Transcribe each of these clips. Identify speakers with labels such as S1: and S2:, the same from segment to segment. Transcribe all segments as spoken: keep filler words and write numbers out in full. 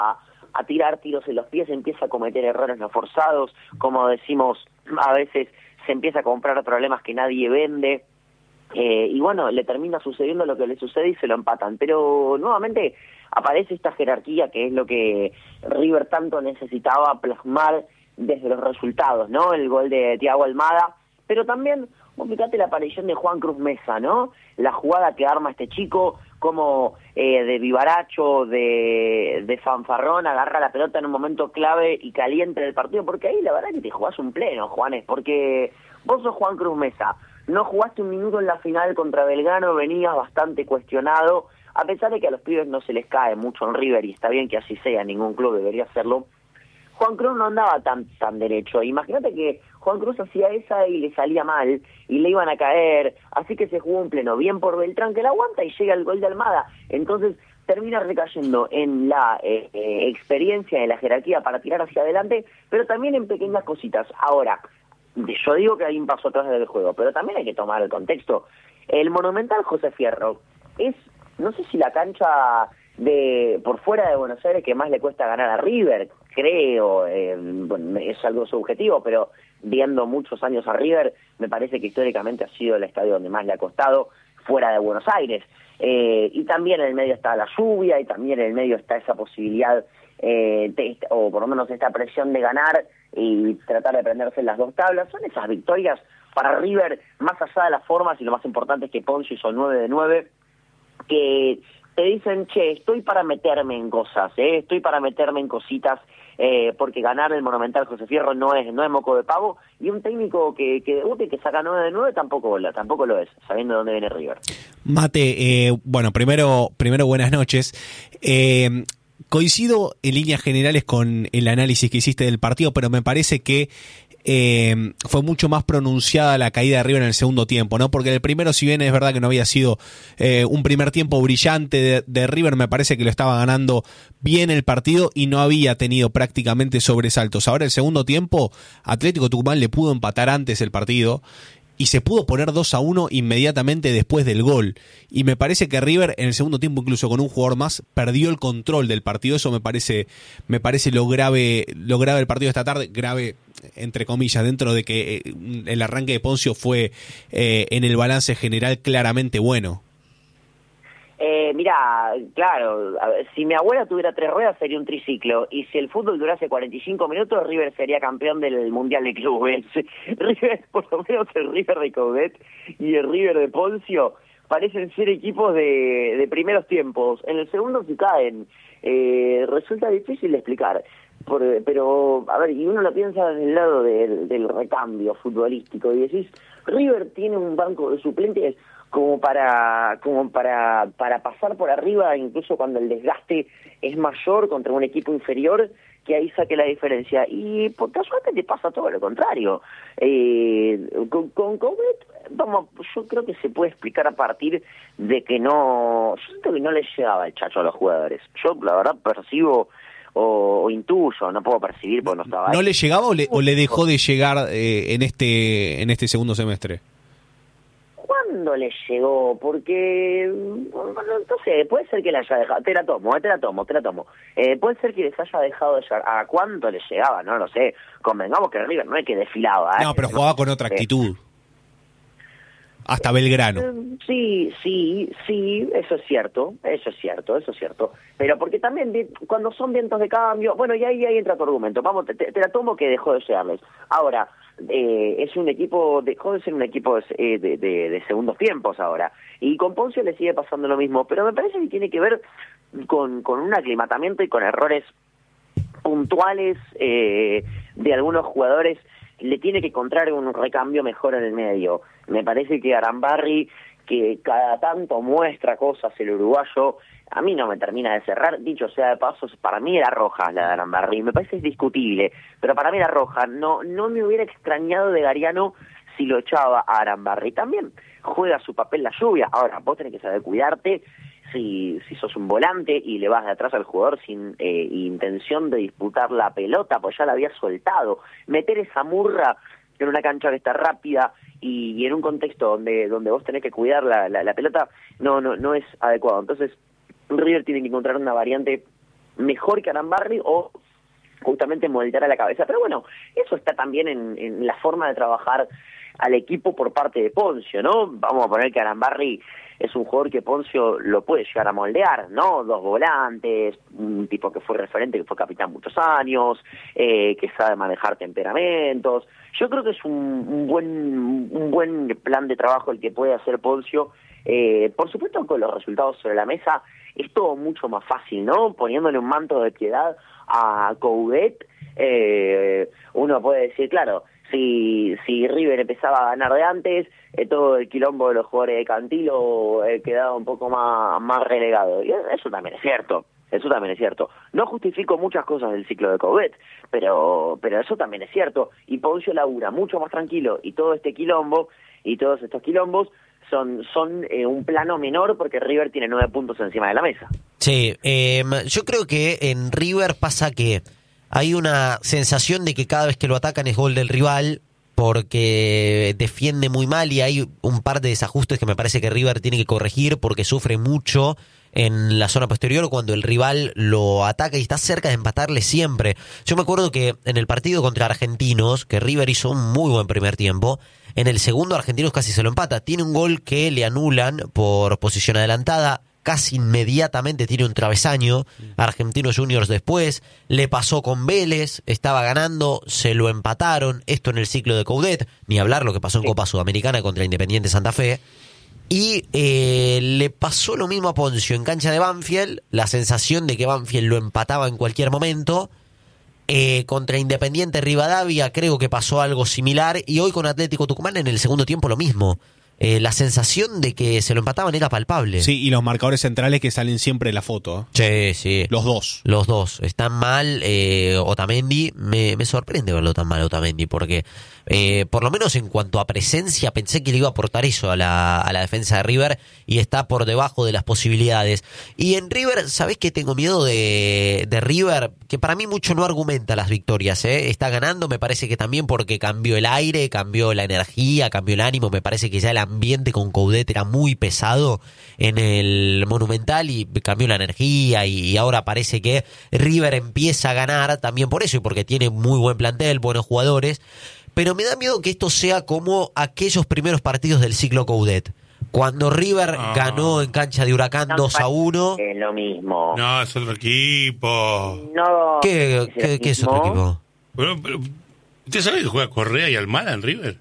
S1: a, a tirar tiros en los pies, empieza a cometer errores no forzados, como decimos, a veces se empieza a comprar problemas que nadie vende, eh, y bueno, le termina sucediendo lo que le sucede y se lo empatan, pero nuevamente aparece esta jerarquía que es lo que River tanto necesitaba plasmar desde los resultados, ¿no? El gol de Thiago Almada, pero también, vos fíjate la aparición de Juan Cruz Mesa, ¿no? La jugada que arma este chico, como eh, de vivaracho, de, de fanfarrón, agarra la pelota en un momento clave y caliente del partido, porque ahí la verdad que te jugás un pleno, Juanes, porque vos sos Juan Cruz Mesa, no jugaste un minuto en la final contra Belgrano, venías bastante cuestionado, a pesar de que a los pibes no se les cae mucho en River, y está bien que así sea, ningún club debería hacerlo. Juan Cruz no andaba tan tan derecho. Imagínate que Juan Cruz hacía esa y le salía mal, y le iban a caer, así que se jugó un pleno bien por Beltrán, que la aguanta, y llega el gol de Almada. Entonces termina recayendo en la eh, eh, experiencia de la jerarquía para tirar hacia adelante, pero también en pequeñas cositas. Ahora, yo digo que hay un paso atrás del juego, pero también hay que tomar el contexto. El Monumental José Fierro es, no sé si la cancha de por fuera de Buenos Aires que más le cuesta ganar a River, creo, eh, bueno, es algo subjetivo, pero viendo muchos años a River, me parece que históricamente ha sido el estadio donde más le ha costado fuera de Buenos Aires. Eh, y también en el medio está la lluvia, y también en el medio está esa posibilidad, eh, de, o por lo menos esta presión de ganar y tratar de prenderse en las dos tablas. Son esas victorias para River, más allá de las formas, y lo más importante es que Poncio hizo nueve de nueve, que te dicen, che, estoy para meterme en cosas, ¿eh? estoy para meterme en cositas, eh, porque ganar el Monumental José Fierro no es no es moco de pavo, y un técnico que, que debute y que saca nueve de nueve tampoco, tampoco lo es, sabiendo de dónde viene River.
S2: Mate, eh, bueno, primero, primero buenas noches. Eh, coincido en líneas generales con el análisis que hiciste del partido, pero me parece que Eh, fue mucho más pronunciada la caída de River en el segundo tiempo, ¿no? Porque el primero, si bien es verdad que no había sido eh, un primer tiempo brillante de, de River, me parece que lo estaba ganando bien el partido y no había tenido prácticamente sobresaltos. Ahora el segundo tiempo, Atlético Tucumán le pudo empatar antes el partido y se pudo poner dos a uno inmediatamente después del gol. Y me parece que River en el segundo tiempo, incluso con un jugador más, perdió el control del partido. Eso me parece, me parece lo grave, lo grave del partido de esta tarde, grave entre comillas, dentro de que eh, el arranque de Poncio fue eh, en el balance general claramente bueno.
S1: Eh, mira, claro, a ver, si mi abuela tuviera tres ruedas sería un triciclo, y si el fútbol durase cuarenta y cinco minutos, River sería campeón del Mundial de Clubes. River, por lo menos el River de Coudet y el River de Poncio, parecen ser equipos de, de primeros tiempos. En el segundo se caen. Eh, resulta difícil de explicar. Por, pero, a ver, y uno lo piensa desde el lado del, del recambio futbolístico, y decís, River tiene un banco de suplentes como para como para para pasar por arriba, incluso cuando el desgaste es mayor contra un equipo inferior, que ahí saque la diferencia. Y por casualidad te pasa todo lo contrario. Eh, con con Coudet, vamos, yo creo que se puede explicar a partir de que no, yo siento que no le llegaba el chacho a los jugadores. Yo, la verdad, percibo o, o intuyo, no puedo percibir porque no estaba ahí.
S2: ¿No le llegaba o le, o le dejó de llegar eh, en este en este segundo semestre?
S1: ¿Cuándo le llegó? Porque, no sé, puede ser que le haya dejado, te la tomo, te la tomo, te la tomo. Eh, puede ser que les haya dejado de llegar. ¿A cuánto le llegaba? No lo sé. Convengamos que River no es que desfilaba. ¿eh?
S2: No, pero jugaba con otra actitud. Hasta Belgrano.
S1: Sí, sí, sí, eso es cierto, eso es cierto, eso es cierto. Pero porque también cuando son vientos de cambio, bueno, y ahí, ahí entra tu argumento. Vamos, te, te la tomo que dejó de llegarles. Ahora, eh, es un equipo, dejó de ser un equipo de, de, de, de segundos tiempos ahora. Y con Poncio le sigue pasando lo mismo, pero me parece que tiene que ver con, con un aclimatamiento y con errores puntuales eh, de algunos jugadores. Le tiene que encontrar un recambio mejor en el medio. Me parece que Arambarri, que cada tanto muestra cosas el uruguayo, a mí no me termina de cerrar. Dicho sea de paso, para mí era roja la de Arambarri, me parece discutible, pero para mí era roja. No, no me hubiera extrañado de Gariano si lo echaba a Arambarri. También juega su papel la lluvia. Ahora, vos tenés que saber cuidarte. Si, si sos un volante y le vas de atrás al jugador sin eh, intención de disputar la pelota, pues ya la había soltado, meter esa murra en una cancha que está rápida y, y en un contexto donde donde vos tenés que cuidar la, la, la pelota, no no no es adecuado. Entonces River tiene que encontrar una variante mejor que Arambarri o justamente moldear a la cabeza. Pero bueno, eso está también en, en la forma de trabajar al equipo por parte de Ponzio, ¿no? Vamos a poner que Arambarri es un jugador que Ponzio lo puede llegar a moldear, ¿no? Dos volantes, un tipo que fue referente, que fue capitán muchos años, eh, que sabe manejar temperamentos. Yo creo que es un, un buen un buen plan de trabajo el que puede hacer Ponzio. Eh, por supuesto, con los resultados sobre la mesa es todo mucho más fácil, ¿no? Poniéndole un manto de piedad a Coudet, eh, uno puede decir, claro, si si River empezaba a ganar de antes, eh, todo el quilombo de los jugadores de Cantilo eh, quedaba un poco más, más relegado. Y eso también es cierto, eso también es cierto. No justifico muchas cosas del ciclo de Coudet, pero pero eso también es cierto. Y Ponzio labura mucho más tranquilo, y todo este quilombo, y todos estos quilombos, son son eh, un plano menor porque River tiene nueve puntos encima de la mesa.
S3: Sí, eh, yo creo que en River pasa que hay una sensación de que cada vez que lo atacan es gol del rival porque defiende muy mal y hay un par de desajustes que me parece que River tiene que corregir porque sufre mucho en la zona posterior cuando el rival lo ataca y está cerca de empatarle siempre. Yo me acuerdo que en el partido contra Argentinos, que River hizo un muy buen primer tiempo, en el segundo Argentinos casi se lo empata. Tiene un gol que le anulan por posición adelantada, casi inmediatamente tiene un travesaño. Argentinos Juniors después, le pasó con Vélez, estaba ganando, se lo empataron, esto en el ciclo de Coudet, ni hablar lo que pasó en Copa Sudamericana contra Independiente Santa Fe. Y eh, le pasó lo mismo a Ponzio en cancha de Banfield, la sensación de que Banfield lo empataba en cualquier momento. Eh, contra Independiente Rivadavia creo que pasó algo similar, y hoy con Atlético Tucumán en el segundo tiempo lo mismo. Eh, la sensación de que se lo empataban era palpable.
S2: Sí, y los marcadores centrales que salen siempre en la foto.
S3: ¿eh? Sí, sí.
S2: Los dos.
S3: Los dos. Están mal. Eh, Otamendi, me, me sorprende verlo tan mal Otamendi, porque eh, por lo menos en cuanto a presencia pensé que le iba a aportar eso a la, a la defensa de River, y está por debajo de las posibilidades. Y en River, ¿sabés qué tengo miedo de, de River? Que para mí mucho no argumenta las victorias. ¿eh? Está ganando, me parece que también porque cambió el aire, cambió la energía, cambió el ánimo. Me parece que ya el ambiente con Coudet era muy pesado en el Monumental y cambió la energía, y, y ahora parece que River empieza a ganar también por eso y porque tiene muy buen plantel, buenos jugadores. Pero me da miedo que esto sea como aquellos primeros partidos del ciclo Coudet, cuando River oh. ganó en cancha de Huracán no, dos a uno.
S1: Es lo mismo.
S4: No, es otro equipo.
S1: No.
S3: ¿Qué,
S1: ¿es,
S3: ¿qué, ¿qué es otro equipo?
S4: Bueno, pero, ¿usted sabe que juega Correa y Almada en River?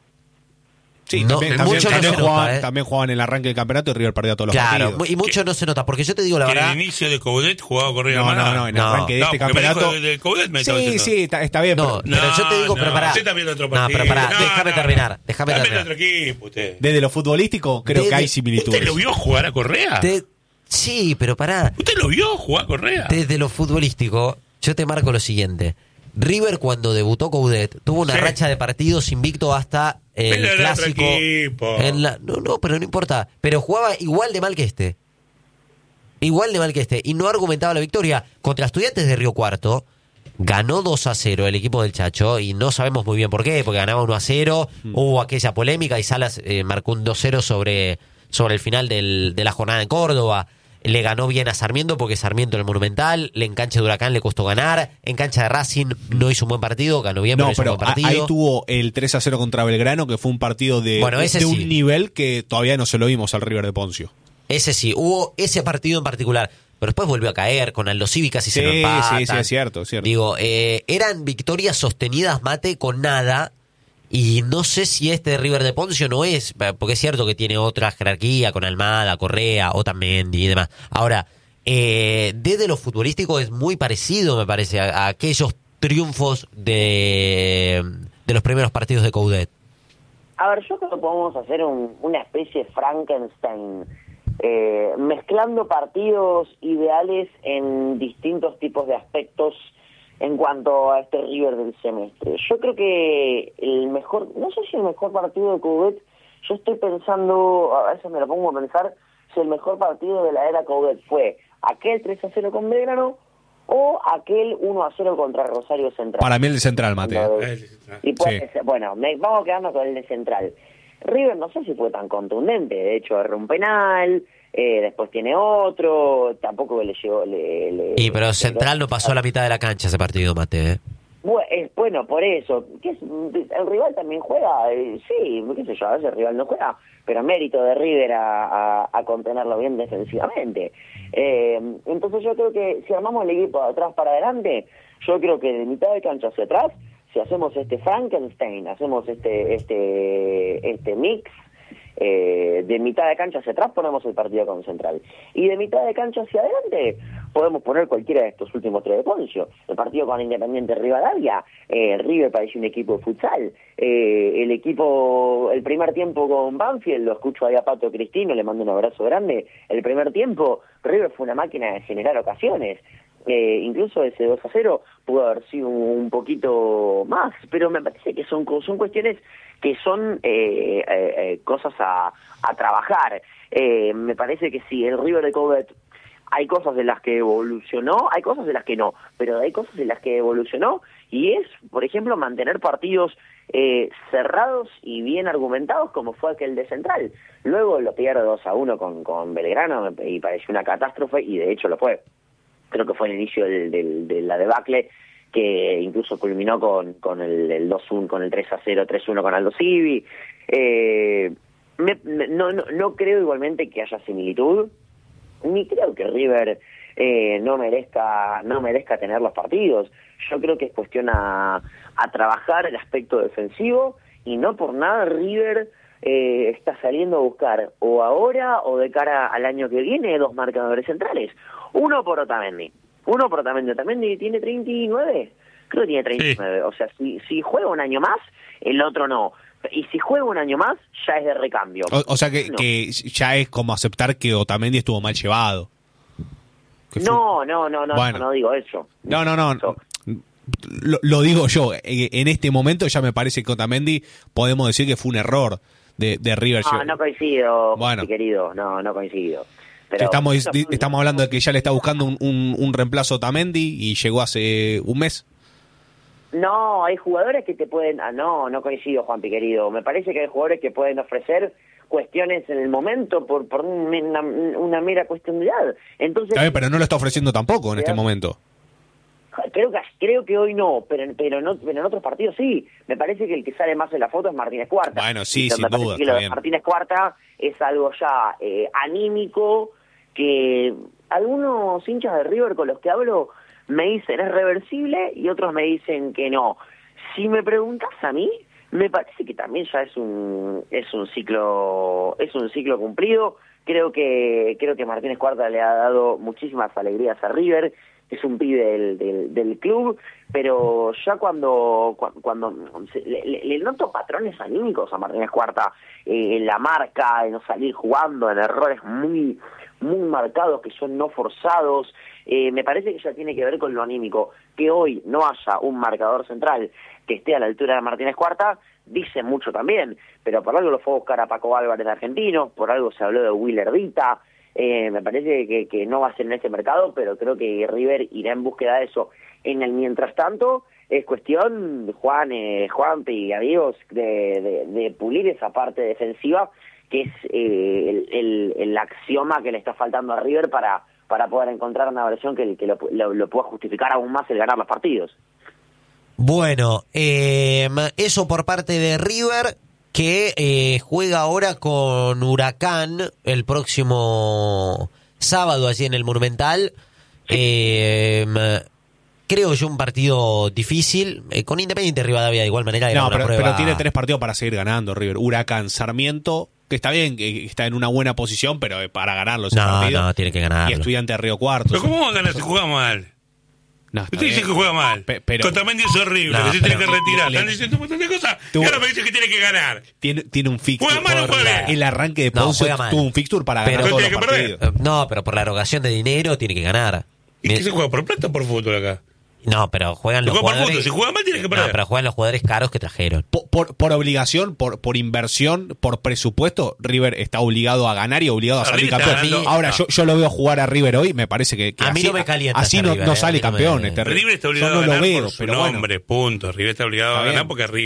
S2: Sí,
S3: no,
S2: también, también,
S3: mucho
S2: también,
S3: no se
S2: jugaban,
S3: nota, ¿eh?
S2: también jugaban en el arranque del campeonato y River perdía todos los
S3: claro,
S2: partidos.
S3: Y mucho no se nota, porque yo te digo la
S4: que
S3: verdad.
S4: en el inicio de Coudet jugaba Correa y
S2: No,
S4: Almada.
S2: no, no, en el
S3: No.
S2: arranque de
S4: No,
S2: este
S4: porque me
S2: campeonato.
S4: dijo de, de Coudet me estaba
S2: Sí,
S4: diciendo.
S2: sí, está, está bien.
S3: No,
S2: pero
S3: pero yo te digo,
S4: no,
S3: pero pará.
S4: usted está viendo otro
S3: No,
S4: partido.
S3: pero pará,
S4: No,
S3: déjame
S4: no,
S3: terminar, déjame
S4: está
S3: terminar.
S4: viendo otro equipo usted.
S2: Desde lo futbolístico creo
S3: Desde-
S2: que hay similitudes.
S4: ¿Usted lo vio jugar a Correa?
S3: Te- Sí, pero pará.
S4: ¿Usted lo vio jugar a Correa?
S3: Desde lo futbolístico, yo te marco lo siguiente. River, cuando debutó Coudet, tuvo una
S4: Sí.
S3: racha de partidos invicto hasta el
S4: Pero era otro
S3: clásico.
S4: equipo.
S3: En la, no, no, pero no importa. Pero jugaba igual de mal que este. Igual de mal que este. Y no argumentaba la victoria. Contra Estudiantes de Río Cuarto, ganó dos a cero el equipo del Chacho. Y no sabemos muy bien por qué, porque ganaba uno a cero. Mm. Hubo aquella polémica y Salas eh, marcó un dos cero sobre, sobre el final del, de la jornada en Córdoba. Le ganó bien a Sarmiento porque Sarmiento en el Monumental, le en cancha de Huracán le costó ganar, en cancha de Racing no hizo un buen partido, ganó bien,
S2: No,
S3: pero hizo
S2: pero
S3: un buen partido.
S2: ahí tuvo el tres a cero contra Belgrano, que fue un partido de,
S3: Bueno, ese
S2: de un
S3: sí.
S2: nivel que todavía no se lo vimos al River de Ponzio.
S3: Ese sí, hubo ese partido en particular, pero después volvió a caer con Aldo Civi, casi
S2: Sí,
S3: se lo empatan.
S2: sí, sí, es cierto, es cierto.
S3: Digo, eh, eran victorias sostenidas, Mate, con nada. Y no sé si este de River de Ponzio no es, porque es cierto que tiene otra jerarquía con Almada, Correa, Otamendi y demás. Ahora, eh, desde lo futbolístico es muy parecido, me parece, a, a aquellos triunfos de, de los primeros partidos de Coudet.
S1: A ver, yo creo que podemos hacer un, una especie de Frankenstein, eh, mezclando partidos ideales en distintos tipos de aspectos en cuanto a este River del semestre. Yo creo que el mejor, no sé si el mejor partido de Coudet, yo estoy pensando, a veces me lo pongo a pensar, si el mejor partido de la era Coudet fue aquel tres a cero con Belgrano o aquel uno a cero contra Rosario Central.
S2: Para mí el de Central, Mate.
S1: Y puede
S2: Sí.
S1: ser, bueno, me, vamos quedando con el de Central. River no sé si fue tan contundente, de hecho erró un penal, eh, después tiene otro, tampoco le llegó... Le, le,
S3: Y pero
S1: le,
S3: Central no pasó a la mitad de la cancha ese partido, Mate, ¿eh?
S1: Bueno, por eso, ¿qué es? El rival también juega, eh, sí, qué sé yo, a veces el rival no juega, pero mérito de River a, a, a contenerlo bien defensivamente. Eh, entonces yo creo que si armamos el equipo de atrás para adelante, yo creo que de mitad de cancha hacia atrás, si hacemos este Frankenstein, hacemos este este este mix, eh, de mitad de cancha hacia atrás ponemos el partido con Central, y de mitad de cancha hacia adelante podemos poner cualquiera de estos últimos tres de Poncio. El partido con Independiente Rivadavia, eh, River parecía un equipo de futsal, eh, el equipo, el primer tiempo con Banfield, lo escucho ahí a Pato Cristino, le mando un abrazo grande, el primer tiempo River fue una máquina de generar ocasiones. Eh, incluso ese dos a cero pudo haber sido un, un poquito más, pero me parece que son, son cuestiones que son eh, eh, eh, cosas a, a trabajar. Eh, me parece que sí, el River de Coudet, hay cosas de las que evolucionó, hay cosas de las que no, pero hay cosas de las que evolucionó, y es, por ejemplo, mantener partidos eh, cerrados y bien argumentados, como fue aquel de Central. Luego lo pierde dos a uno con, con Belgrano y pareció una catástrofe, y de hecho lo fue. Creo que fue el inicio del, del, de la debacle, que incluso culminó con, con el, el dos uno, con el tres a cero, tres uno con Aldo Civi. Eh, me, me, no, no, no creo igualmente que haya similitud, ni creo que River eh, no merezca no merezca tener los partidos. Yo creo que es cuestión a, a trabajar el aspecto defensivo, y no por nada River eh, está saliendo a buscar, o ahora o de cara al año que viene, dos marcadores centrales. Uno por Otamendi. Uno por Otamendi. Otamendi tiene treinta y nueve. Creo que tiene treinta y nueve. Sí. O sea, si, si juega un año más, el otro no. Y si juega un año más, ya es de recambio.
S2: O, o sea que, no. que ya es como aceptar que Otamendi estuvo mal llevado.
S1: No, no, no, no, bueno. no, no digo eso.
S2: No, no, no. no. Lo, lo digo yo. En este momento ya me parece que Otamendi podemos decir que fue un error de, de River.
S1: No, no coincido, bueno. mi querido. No, no coincido. Pero
S2: estamos, no, estamos hablando de que ya le está buscando un, un, un reemplazo a Otamendi y llegó hace un mes.
S1: No, hay jugadores que te pueden... Ah, no, no coincido, Juanpi, querido. Me parece que hay jugadores que pueden ofrecer cuestiones en el momento por, por una, una mera cuestión de edad. Entonces,
S2: está bien, pero no lo está ofreciendo tampoco en este momento.
S1: Creo que creo que hoy no, pero pero no pero en otros partidos sí. Me parece que el que sale más en la foto es Martínez Cuarta.
S2: Bueno, sí, sin
S1: me
S2: duda.
S1: Que lo de Martínez Cuarta es algo ya eh, anímico, que algunos hinchas de River con los que hablo me dicen es reversible y otros me dicen que no. Si me preguntas a mí, me parece que también ya es un es un ciclo es un ciclo cumplido. Creo que creo que Martínez Cuarta le ha dado muchísimas alegrías a River. Es un pibe del, del, del club, pero ya cuando cuando le, le, le noto patrones anímicos a Martínez Cuarta, eh, en la marca, en no salir jugando, en errores muy muy marcados que son no forzados. Eh, me parece que ya tiene que ver con lo anímico. Que hoy no haya un marcador central que esté a la altura de Martínez Cuarta dice mucho también, pero por algo lo fue a buscar a Paco Álvarez de Argentinos, por algo se habló de Willer Dita. Eh, me parece que, que no va a ser en este mercado, pero creo que River irá en búsqueda de eso. En el mientras tanto, es cuestión, Juan, eh, Juan y amigos, de, de, de pulir esa parte defensiva, que es eh, el, el, el axioma que le está faltando a River para, para poder encontrar una versión que, que lo, lo, lo pueda justificar aún más el ganar los partidos.
S3: Bueno, eh, eso por parte de River, que eh, juega ahora con Huracán el próximo sábado allí en el Monumental. Eh, creo yo un partido difícil, eh, con Independiente Rivadavia de igual manera. Era
S2: no,
S3: una
S2: pero,
S3: prueba...
S2: pero tiene tres partidos para seguir ganando River. Huracán, Sarmiento, que está bien, que está en una buena posición, pero para ganarlo ese
S3: no,
S2: partido.
S3: No, tiene que ganarlo.
S2: Y Estudiante de Río Cuarto.
S4: ¿Pero cómo va a ganar si juega mal?
S2: No,
S4: usted dice que juega mal.
S2: Pe pero,
S4: Otamendi es horrible, no, que se tiene que retirar. Le, Están diciendo un montón de cosas. Tuvo, y ahora me dice que tiene que ganar.
S2: Tiene, tiene un fixture.
S4: ¿Juega mal o juega bien?
S2: El arranque de Ponce no, tuvo un fixture para
S3: pero,
S2: ganar todos los partidos.
S3: No, pero por la erogación de dinero tiene que ganar.
S4: ¿Y qué se juega? ¿Por plata o por fútbol acá?
S3: No, pero juegan los
S4: juega
S3: jugadores...
S4: Por si juega mal tiene que perder.
S3: No, pero juegan los jugadores caros que trajeron.
S2: Por, por, por obligación, por, por inversión, por presupuesto, River está obligado a ganar y obligado a salir campeón. Ganando, Ahora, no. yo, yo lo veo jugar a River hoy, me parece que, que
S3: a
S2: así,
S3: mí no me calienta
S2: así no,
S3: River,
S2: no
S3: eh,
S2: sale campeón.
S3: Me...
S2: Este
S4: River está obligado
S2: yo no
S4: a ganar
S2: lo veo,
S4: por su
S2: pero
S4: nombre,
S2: bueno.
S4: punto. River está obligado está a ganar bien. Porque es River.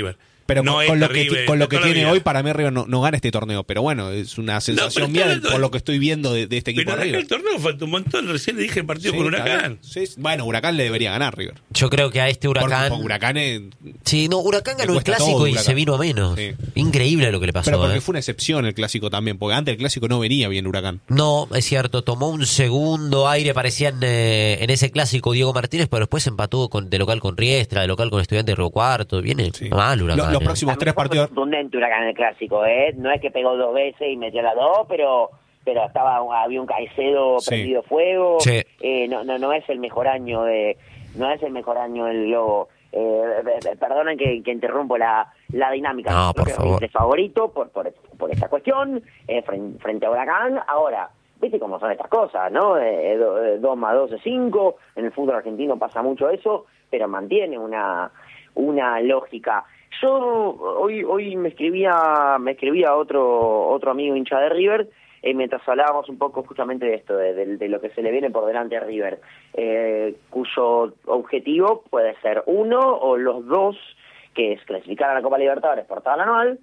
S2: Pero
S4: no
S2: con,
S4: es
S2: con lo que,
S4: terrible,
S2: con lo que
S4: toda la
S2: tiene
S4: vida.
S2: hoy, para mí River no, no gana este torneo. Pero bueno, es una sensación
S4: pero
S2: mía
S4: está-
S2: de- por lo que estoy viendo de, de este equipo
S4: Pero
S2: de
S4: acá
S2: River.
S4: el torneo falta un montón. Recién le dije el partido
S2: Sí,
S4: con
S2: está
S4: Huracán.
S2: bien. Sí, bueno, Huracán le debería ganar River.
S3: Yo creo que a este
S2: Porque,
S3: Huracán...
S2: porque Huracán es-
S3: Sí, no, Huracán
S2: Le
S3: ganó el
S2: cuesta
S3: clásico
S2: todo,
S3: y
S2: Huracán.
S3: se vino a menos.
S2: Sí.
S3: Increíble lo que le pasó.
S2: pero porque
S3: ¿eh?
S2: fue una excepción el clásico también. Porque antes el clásico no venía bien Huracán.
S3: No, es cierto, tomó un segundo aire, parecía en, eh, en ese clásico Diego Martínez, pero después empató con, de local con Riestra, de local con Estudiantes de Río Cuarto. Viene
S2: Sí.
S3: mal Huracán.
S2: Lo- los
S3: ¿eh?
S2: próximos tres
S1: También fue
S2: partidos.
S1: contundente Huracán en el clásico, ¿eh? No es que pegó dos veces y metió las dos, pero pero estaba había un Caicedo
S2: Sí.
S1: prendido fuego.
S3: Sí.
S1: Eh, no, no no es el mejor año de no es el mejor año del Lobo. Eh, perdonen que, que interrumpo la, la dinámica.
S3: No, por
S1: Creo que
S3: favor.
S1: es favorito por por, por esta cuestión eh, frente, frente a Huracán. Ahora, viste cómo son estas cosas, ¿no? Eh, do- eh, dos más dos es cinco. En el fútbol argentino pasa mucho eso, pero mantiene una una lógica. Yo hoy hoy me escribía me escribía otro otro amigo hincha de River eh, mientras hablábamos un poco justamente de esto, de, de, de lo que se le viene por delante a River, eh, cuyo objetivo puede ser uno o los dos, que es clasificar a la Copa Libertadores por tabla anual,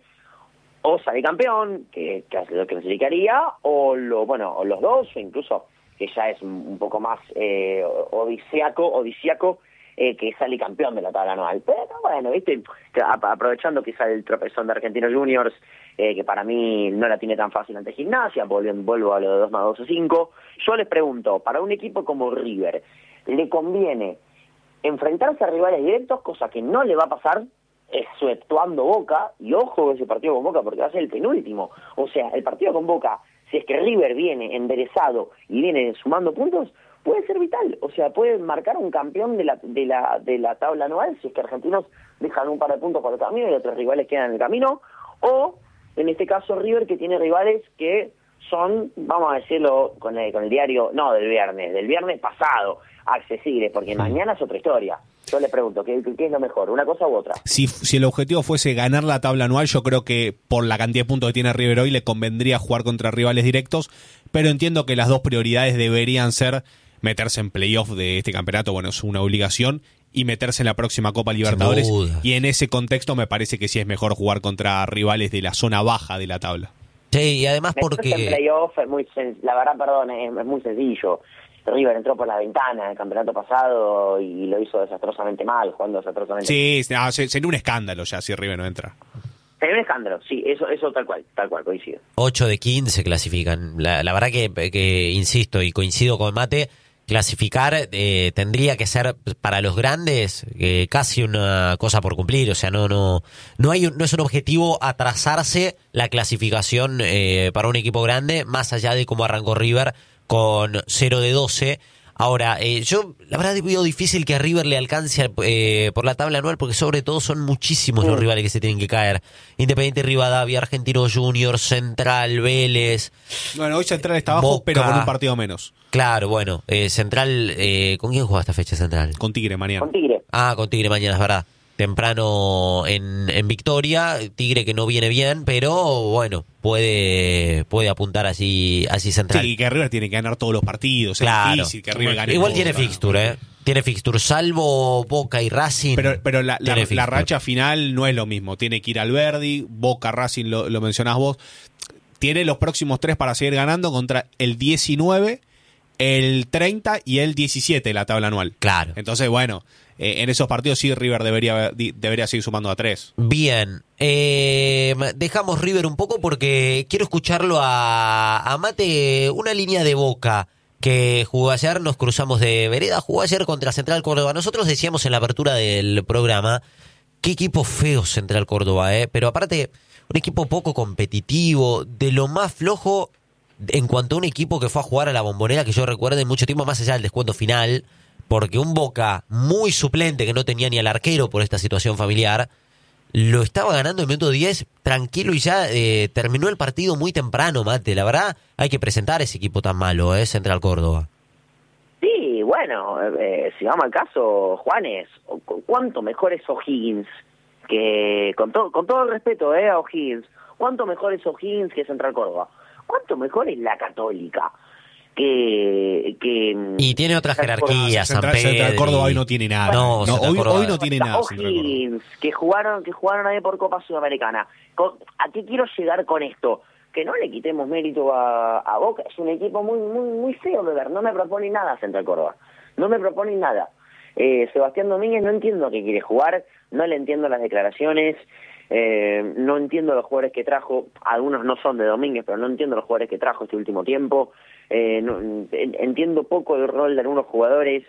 S1: o salir campeón, que, que es lo que clasificaría, o lo bueno o los dos, o incluso que ya es un, un poco más eh, odisíaco, odisíaco eh, que sale campeón de la tabla anual. Pero bueno, viste, que a- aprovechando quizá el tropezón de Argentinos Juniors, eh, que para mí no la tiene tan fácil ante Gimnasia, vuelvo, vuelvo a lo de dos más dos es cinco, yo les pregunto, para un equipo como River, ¿le conviene enfrentarse a rivales directos, cosa que no le va a pasar, exceptuando Boca, y ojo ese partido con Boca porque va a ser el penúltimo? O sea, el partido con Boca, si es que River viene enderezado y viene sumando puntos, puede ser vital, o sea, puede marcar un campeón de la de la de la tabla anual si es que Argentinos dejan un par de puntos por el camino y otros rivales quedan en el camino, o en este caso River, que tiene rivales que son, vamos a decirlo con el, con el diario, no del viernes, del viernes pasado, accesibles, porque mañana es otra historia. Yo le pregunto, ¿qué, qué es lo mejor, una cosa u otra?
S2: Si, si el objetivo fuese ganar la tabla anual, yo creo que por la cantidad de puntos que tiene River hoy le convendría jugar contra rivales directos, pero entiendo que las dos prioridades deberían ser meterse en playoff de este campeonato, bueno, es una obligación, y meterse en la próxima Copa Libertadores,
S3: duda.
S2: y en ese contexto me parece que sí es mejor jugar contra rivales de la zona baja de la tabla.
S3: Sí, y además
S1: Meterse en
S3: porque...
S1: playoff es muy sen- la verdad, perdón, es, es muy sencillo. River entró por la ventana en el campeonato pasado y lo hizo desastrosamente mal, jugando desastrosamente mal.
S2: Sí, no, se- sería un escándalo ya si River no entra.
S1: Sería un escándalo, sí, eso eso tal cual, tal cual, coincido.
S3: ocho de quince clasifican. La, la verdad que, que, insisto, y coincido con Mate, clasificar eh, tendría que ser para los grandes eh, casi una cosa por cumplir. O sea, no no no hay un- no es un objetivo atrasarse la clasificación eh, para un equipo grande, más allá de cómo arrancó River con cero de doce. Ahora, eh, yo la verdad veo difícil que a River le alcance eh, por la tabla anual, porque sobre todo son muchísimos los
S1: Mm.
S3: rivales que se tienen que caer. Independiente Rivadavia, Argentinos Juniors, Central, Vélez.
S2: Bueno, hoy Central está abajo,
S3: Boca.
S2: pero con un partido menos.
S3: Claro, bueno, eh, Central, eh, ¿con quién juega esta fecha Central?
S2: Con Tigre mañana.
S1: Con Tigre.
S3: Ah, con Tigre mañana, es verdad. Temprano en, en Victoria, Tigre que no viene bien, pero bueno, puede puede apuntar así así Central.
S2: Sí, que River tiene que ganar todos los partidos.
S3: Claro.
S2: Es difícil que River gane
S3: Igual
S2: todo.
S3: tiene fixture, ¿eh? Tiene fixture, salvo Boca y Racing.
S2: Pero, pero la, la,
S3: tiene
S2: la
S3: fixture.
S2: racha final no es lo mismo. Tiene que ir al Verdi, Boca, Racing, lo, lo mencionás vos. Tiene los próximos tres para seguir ganando contra el diecinueve, el treinta y el diecisiete de la tabla anual.
S3: Claro.
S2: Entonces, bueno, eh, en esos partidos sí River debería, di- debería seguir sumando a tres.
S3: Bien, eh, dejamos River un poco porque quiero escucharlo a, a Mate, una línea de Boca que jugó ayer, nos cruzamos de vereda, jugó ayer contra Central Córdoba. Nosotros decíamos en la apertura del programa, qué equipo feo Central Córdoba, ¿eh? Pero aparte, un equipo poco competitivo, de lo más flojo en cuanto a un equipo que fue a jugar a la Bombonera, que yo recuerde mucho tiempo más allá del descuento final, porque un Boca muy suplente que no tenía ni al arquero por esta situación familiar, lo estaba ganando en el minuto diez tranquilo y ya eh, terminó el partido muy temprano, Mate. La verdad, hay que presentar ese equipo tan malo, ¿eh? Central Córdoba.
S1: Sí, bueno, eh, si vamos al caso, Juanes, ¿cu- ¿cuánto mejor es O'Higgins? Que, con, todo con todo el respeto eh, a O'Higgins, ¿cuánto mejor es O'Higgins que Central Córdoba? ¿Cuánto mejor es la Católica? que... que
S3: y tiene otra jerarquía, San
S2: Central,
S3: Pedro.
S2: Central Córdoba hoy no tiene nada.
S3: No,
S2: no hoy,
S3: Córdoba.
S2: hoy no tiene nada.
S1: O'Higgins, que jugaron, que jugaron ahí por Copa Sudamericana. ¿A qué quiero llegar con esto? Que no le quitemos mérito a, a Boca, es un equipo muy muy muy feo de ver, no me propone nada Central Córdoba, no me propone nada. Eh, Sebastián Domínguez no entiendo a qué quiere jugar, no le entiendo las declaraciones, eh, no entiendo los jugadores que trajo, algunos no son de Domínguez, pero no entiendo los jugadores que trajo este último tiempo, eh, no, entiendo poco el rol de algunos jugadores.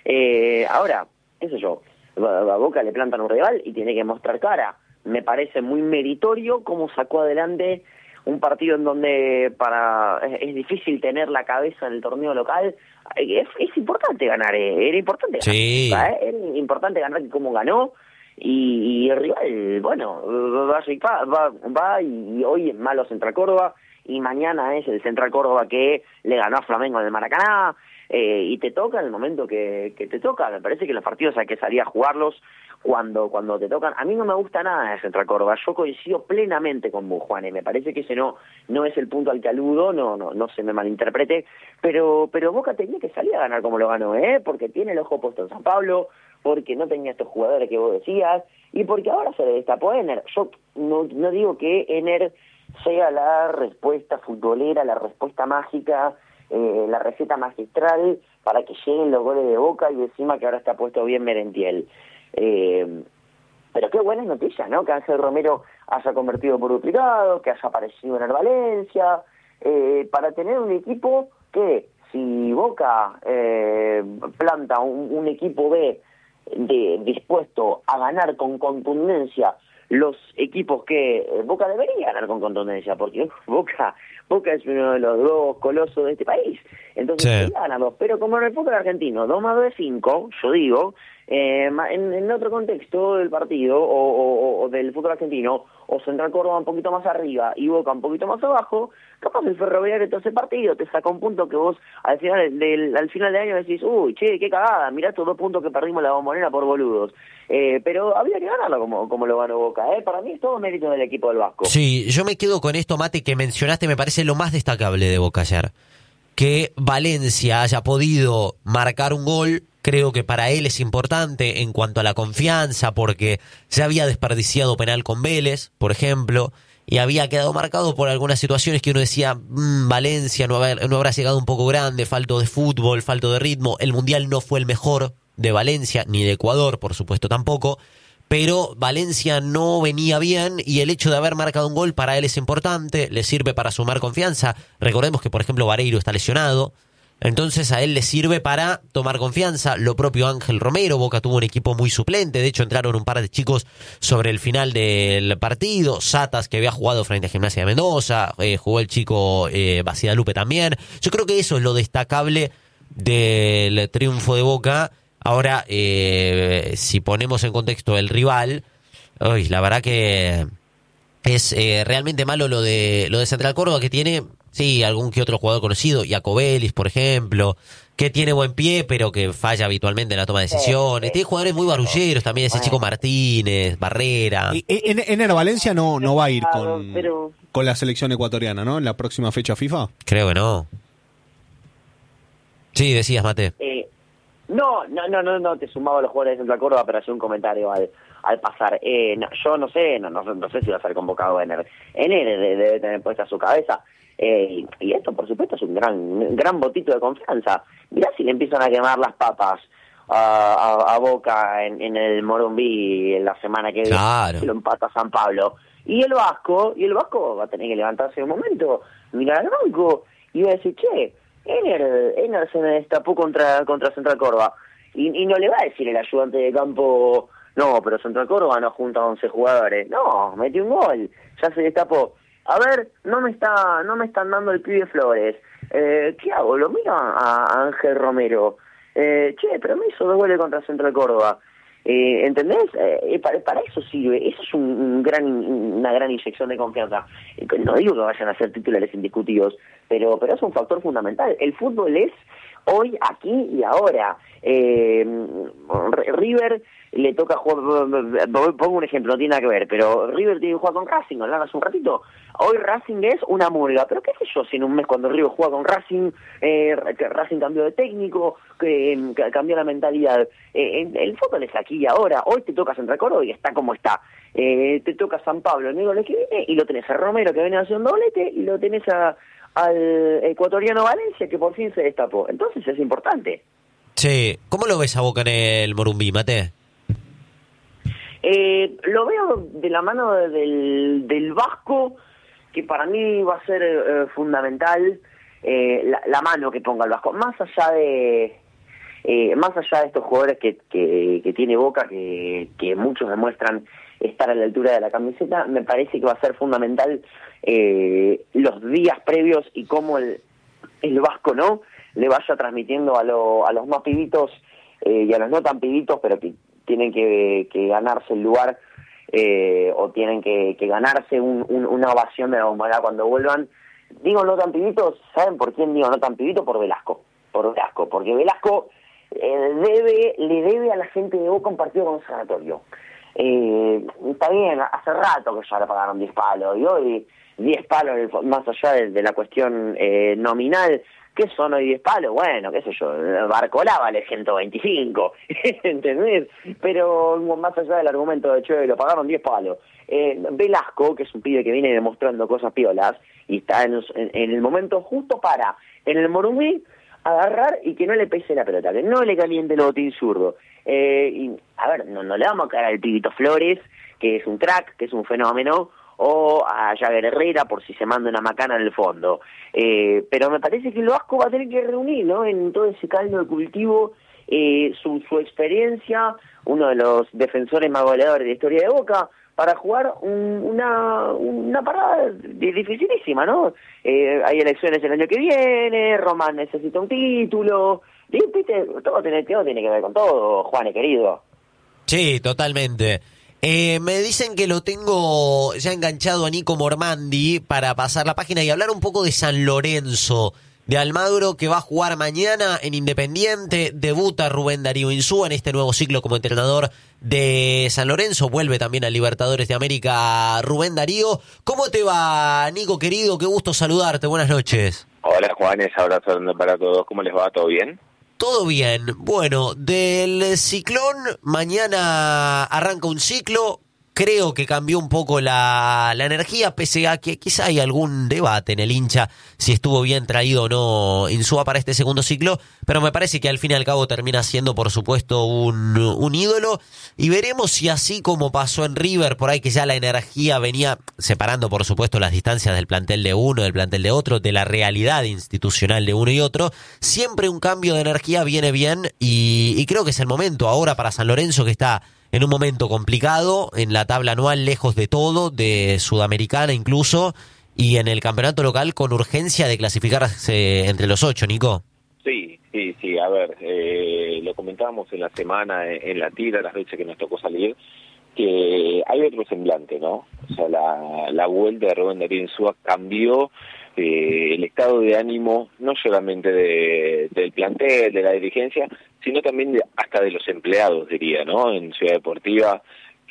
S1: Eh, ahora, qué sé yo, a Boca le plantan un rival y tiene que mostrar cara. Me parece muy meritorio cómo sacó adelante un partido en donde para es, es difícil tener la cabeza en el torneo local. Es, es importante ganar, eh, era importante ganar,
S3: sí.
S1: ¿eh? Era importante ganar como ganó, y, y el rival, bueno, va, va, va y, y hoy es malo Central Córdoba, y mañana es el Central Córdoba que le ganó a Flamengo en el Maracaná, eh, y te toca en el momento que, que te toca. Me parece que los partidos hay que salir a jugarlos cuando cuando te tocan. A mí no me gusta nada de Central Córdoba, yo coincido plenamente con vos, Juan, y me parece que ese no no es el punto al que aludo, no no no se me malinterprete, pero pero Boca tenía que salir a ganar como lo ganó, ¿eh? Porque tiene el ojo puesto en San Pablo, porque no tenía estos jugadores que vos decías, y porque ahora se le destapó Ener. Yo no, no digo que Ener sea la respuesta futbolera, la respuesta mágica, eh, la receta magistral para que lleguen los goles de Boca, y encima que ahora está puesto bien Merentiel. Eh, pero qué buenas noticias, ¿no? Que Ángel Romero haya convertido por duplicado, que haya aparecido en el Valencia, eh, para tener un equipo que, si Boca eh, planta un, un equipo B de, dispuesto a ganar con contundencia los equipos que eh, Boca debería ganar con contundencia, porque Boca Boca es uno de los dos colosos de este país, entonces
S3: sí.
S1: debería ganarlos, pero como en el fútbol argentino, dos más dos es cinco, yo digo, eh, en, en otro contexto del partido, o, o, o del fútbol argentino, o Central Córdoba un poquito más arriba y Boca un poquito más abajo, capaz el Ferroviario todo ese partido te saca un punto que vos al final del al final del año decís, uy, che, qué cagada, mirá estos dos puntos que perdimos la Bombonera por boludos. Eh, pero había que ganarlo como, como lo ganó Boca, ¿eh? Para mí es todo mérito del equipo del Vasco.
S3: Sí, yo me quedo con esto, Mate, que mencionaste, me parece lo más destacable de Boca ayer. Que Valencia haya podido marcar un gol, creo que para él es importante en cuanto a la confianza, porque ya había desperdiciado penal con Vélez, por ejemplo, y había quedado marcado por algunas situaciones que uno decía, mmm, Valencia no, haber, no habrá llegado un poco grande, falto de fútbol, falto de ritmo. El Mundial no fue el mejor de Valencia, ni de Ecuador, por supuesto tampoco, pero Valencia no venía bien, y el hecho de haber marcado un gol para él es importante, le sirve para sumar confianza. Recordemos que, por ejemplo, Vareiro está lesionado, entonces a él le sirve para tomar confianza. Lo propio Ángel Romero, Boca tuvo un equipo muy suplente, de hecho entraron un par de chicos sobre el final del partido, Satas, que había jugado frente a Gimnasia de Mendoza, eh, jugó el chico eh, Basidalupe también. Yo creo que eso es lo destacable del triunfo de Boca. Ahora, eh, si ponemos en contexto el rival, uy, la verdad que es eh, realmente malo lo de lo de Central Córdoba, que tiene, sí, algún que otro jugador conocido, Iacobelis, por ejemplo, que tiene buen pie, pero que falla habitualmente en la toma de decisiones. Sí, tiene jugadores muy barulleros también, ese chico Martínez, Barrera.
S2: Y en, en el Valencia no, no va a ir con,
S1: pero...
S2: con la selección ecuatoriana, ¿no? En la próxima fecha FIFA.
S3: Creo que no. Sí, decías, Mate.
S1: Eh, No, no, no, no, no te sumaba a los jugadores de Central Córdoba, pero hacía un comentario al, al pasar. Eh, no, yo no sé, no, no, no sé si va a ser convocado Ener. Ener debe, debe tener puesta su cabeza. Eh, y, y esto, por supuesto, es un gran un gran botito de confianza. Mirá si le empiezan a quemar las papas a, a, a Boca en, en el Morumbí en la semana que viene.
S3: Claro.
S1: Si lo empata San Pablo. Y el Vasco, y el Vasco va a tener que levantarse en un momento, mirar al banco y va a decir, che, Ener, Ener se me destapó contra contra Central Córdoba, y, y no le va a decir el ayudante de campo, no, pero Central Córdoba no junta a once jugadores, no, metió un gol, ya se destapó. A ver, no me está no me están dando el pibe Flores, eh, ¿qué hago? Lo miro a, a Ángel Romero, eh, che, pero me hizo dos goles contra Central Córdoba. Eh, ¿Entendés? Eh, para, para eso sirve, eso es un, un gran una gran inyección de confianza. No digo que vayan a ser titulares indiscutidos, pero pero es un factor fundamental. El fútbol es hoy, aquí y ahora. Eh, River le toca jugar, pongo un ejemplo, no tiene nada que ver, pero River tiene que jugar con Racing, hablaba hace un ratito. Hoy Racing es una murga, pero qué sé yo, si en un mes cuando River juega con Racing, eh, que Racing cambió de técnico, que, que cambió la mentalidad. Eh, el fútbol es aquí y ahora. Hoy te toca Central Córdoba y está como está. Eh, te toca San Pablo el miércoles que viene y lo tenés a Romero que viene a hacer un doblete y lo tenés a, al ecuatoriano Valencia que por fin se destapó. Entonces es importante.
S3: Sí, ¿cómo lo ves a Boca en el Morumbí, Mate?
S1: Eh, lo veo de la mano del, del Vasco, que para mí va a ser eh, fundamental eh, la, la mano que ponga el Vasco, más allá de eh, más allá de estos jugadores que, que, que tiene Boca, que, que muchos demuestran estar a la altura de la camiseta. Me parece que va a ser fundamental eh, los días previos y cómo el, el Vasco no le vaya transmitiendo a, lo, a los más pibitos eh, y a los no tan pibitos, pero que tienen que, que ganarse el lugar eh, o tienen que, que ganarse un, un, una ovación de la Bombonera cuando vuelvan. Digo no tan pibitos, ¿saben por quién digo no tan pibito? Por Velasco, por Velasco, porque Velasco eh, debe le debe a la gente de Boca un partido con un sanatorio. Eh, está bien, hace rato que ya le pagaron diez palos, y hoy diez palos, más allá de, de la cuestión eh, nominal, ¿qué son hoy diez palos? Bueno, qué sé yo, Barcolá vale ciento veinticinco, ¿entendés? Pero más allá del argumento de che, lo pagaron diez palos. Eh, Velasco, que es un pibe que viene demostrando cosas piolas, y está en, en, en el momento justo para, en el Morumbí, agarrar y que no le pese la pelota, que no le caliente el botín zurdo. Eh, y, a ver, no, no le vamos a caer al pibito Flores, que es un crack, que es un fenómeno, o a Jagger Herrera por si se manda una macana en el fondo. Eh, pero me parece que el Vasco va a tener que reunir, ¿no?, en todo ese caldo de cultivo, eh, su, su experiencia, uno de los defensores más goleadores de la historia de Boca, para jugar un, una, una parada dificilísima, ¿no? Eh, hay elecciones el año que viene, Román necesita un título, y, ¿viste? Todo, tiene, todo tiene que ver con todo, Juanes, querido.
S3: Sí, totalmente. Eh, me dicen que lo tengo ya enganchado a Nico Mormandi para pasar la página y hablar un poco de San Lorenzo de Almagro, que va a jugar mañana en Independiente. Debuta Rubén Darío Insúa en este nuevo ciclo como entrenador de San Lorenzo. Vuelve también a Libertadores de América Rubén Darío. ¿Cómo te va, Nico, querido? Qué gusto saludarte. Buenas noches.
S5: Hola, Juanes. Abrazo para todos. ¿Cómo les va? ¿Todo bien?
S3: Todo bien. Bueno, del ciclón, mañana arranca un ciclo. Creo que cambió un poco la, la energía, pese a que quizá hay algún debate en el hincha si estuvo bien traído o no Insúa para este segundo ciclo, pero me parece que al fin y al cabo termina siendo, por supuesto, un, un ídolo, y veremos si así como pasó en River, por ahí que ya la energía venía separando, por supuesto, las distancias del plantel de uno, del plantel de otro, de la realidad institucional de uno y otro, siempre un cambio de energía viene bien, y, y creo que es el momento ahora para San Lorenzo, que está en un momento complicado, en la tabla anual lejos de todo, de Sudamericana incluso, y en el campeonato local con urgencia de clasificarse entre los ocho, Nico.
S5: Sí, sí, sí, a ver, eh, lo comentábamos en la semana, en la tira, las veces que nos tocó salir, que hay otro semblante, ¿no? O sea, la, la vuelta de Rubén Darío Insúa cambió eh, el estado de ánimo, no solamente de, del plantel, de la dirigencia, sino también de, hasta de los empleados, diría, ¿no? En Ciudad Deportiva,